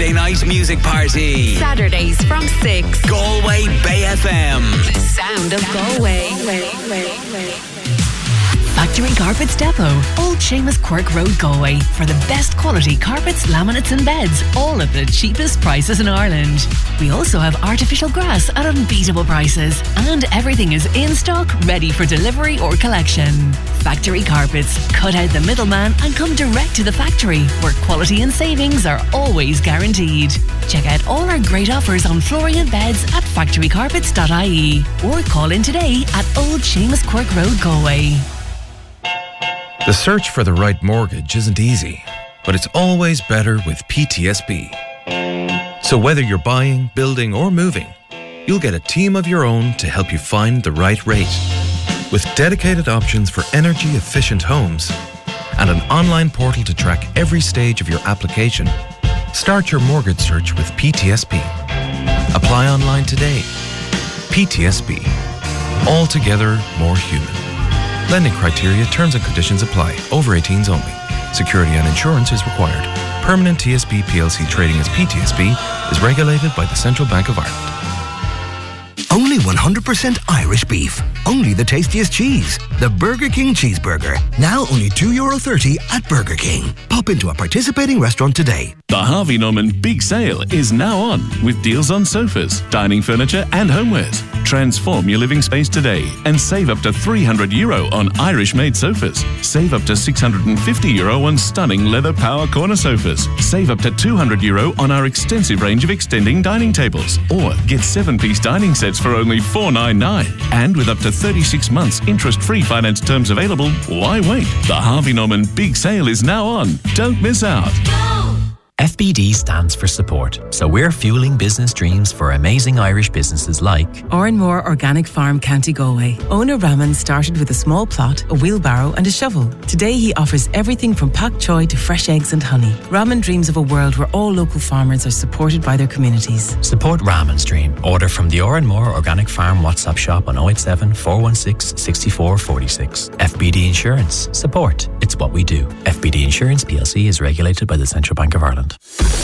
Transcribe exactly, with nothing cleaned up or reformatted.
Friday night music party. Saturdays from six. Galway Bay F M. The sound of Galway. Factory Carpets Depot, Old Seamus Quirk Road, Galway, for the best quality carpets, laminates and beds, all at the cheapest prices in Ireland. We also have artificial grass at unbeatable prices, and everything is in stock, ready for delivery or collection. Factory Carpets, cut out the middleman and come direct to the factory, where quality and savings are always guaranteed. Check out all our great offers on flooring and beds at factory carpets dot I E or call in today at Old Seamus Quirk Road, Galway. The search for the right mortgage isn't easy, but it's always better with P T S B. So whether you're buying, building or moving, you'll get a team of your own to help you find the right rate. With dedicated options for energy-efficient homes and an online portal to track every stage of your application, start your mortgage search with P T S B. Apply online today. P T S B. Altogether more human. Lending criteria, terms and conditions apply. Over eighteens only. Security and insurance is required. Permanent T S B P L C trading as P T S B is regulated by the Central Bank of Ireland. Only one hundred percent Irish beef. Only the tastiest cheese. The Burger King Cheeseburger. Now only two euro thirty at Burger King. Pop into a participating restaurant today. The Harvey Norman Big Sale is now on with deals on sofas, dining furniture and homewares. Transform your living space today and save up to three hundred euro on Irish-made sofas. Save up to six hundred fifty euro on stunning leather power corner sofas. Save up to two hundred euro on our extensive range of extending dining tables. Or get seven-piece dining sets for only four ninety-nine. And with up to thirty-six months interest-free finance terms available, why wait? The Harvey Norman Big Sale is now on. Don't miss out. F B D stands for support, so we're fueling business dreams for amazing Irish businesses like Oranmore Organic Farm, County Galway. Owner Raman started with a small plot, a wheelbarrow and a shovel. Today he offers everything from pak choy to fresh eggs and honey. Raman dreams of a world where all local farmers are supported by their communities. Support Raman's dream. Order from the Oranmore Organic Farm WhatsApp shop on oh eight seven, four one six, six four four six. F B D Insurance. Support. It's what we do. F B D Insurance P L C is regulated by the Central Bank of Ireland.